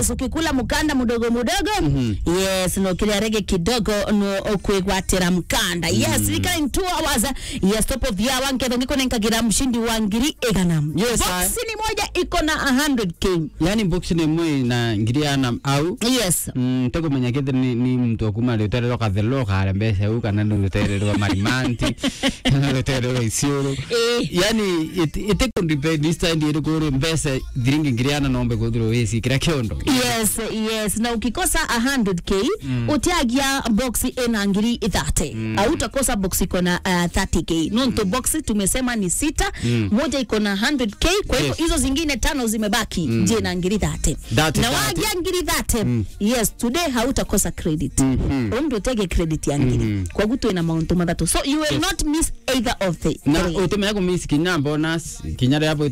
Yes, ukikula mkanda mdogo yes, no kile rege kidogo no okwegwatira mkanda. Yes, lika in 2 hours. Yes, top of the hour nkedo ngiko nenkagira mshindi wa ngiri eganam. Yes, box ni moja iko na 100k. Yani box ni moja na ngiri ana au. Yes. Tego manyakete ni mtu akuma letere loka dhelo kare mbese huka nando letere loka marimanti letere loka isiolo. Yani ite kondipedi ista ndi kore mbese dringi ngiri ana nombe kodro wesi kira kiondo. Yes, na ukikosa 100k utiagia box ina ngiri 30. Au utakosa box iko na 30k. Nonto box tumesema ni 6, moja iko na 100k, kwa hivyo hizo zingine 5 zimebaki je na ngiri 30. Na wagia ngiri 30. Yes, today hautakosa credit. Ndio tege credit ya ngiri. Kwa gutu ina maunto matatu. So you will not miss either of the. Na uteme yako miss kinya bonus, kinya hapo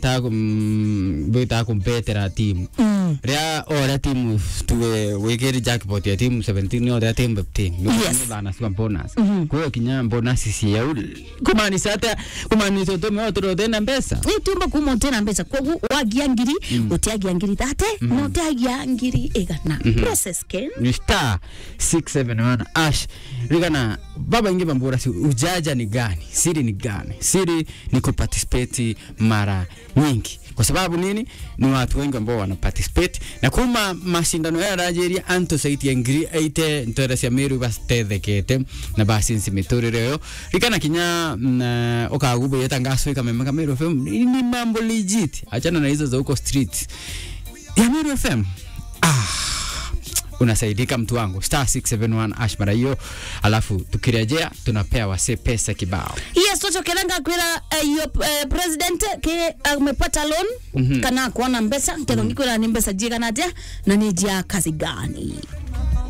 itako mpetera team. Rea ora team tuwe wekeri jackpot ya team 17 ora team 15. Yes. Bana swa bonus. Kwa hiyo kinya bonus si ya kumaanisha hata kumaanisha tome otro tena pesa. Tumba kumo tena pesa. Kwa wagia ngiri, utiagia ngiri 30, na utiagia ngiri egana. Process ken. Ni star 671 ash. Rigana baba inge bambura si ujaja ni gani? Siri ni gani? Siri ni kuparticipate mara nyingi. Kwa sababu nini? Ni watu wengi ambao wana participate na kuma mashindano ya Nigeria anto saiti ya ngiri 8 ntora sia meru bastede kete na basi nsimituri leo ikana kinya okagubo yetangaso ikamema Meru FM ni mambo legit. Achana na hizo za huko street ya Meru FM. Unasaidika mtu wangu star 671 ash mara hiyo, alafu tukirejea tunapea wase pesa kibao. Yes, toto kelanga kwela president ke amepata loan kana kuona mbesa, kero ngiko na mbesa jiga na dia na nijia kazi gani.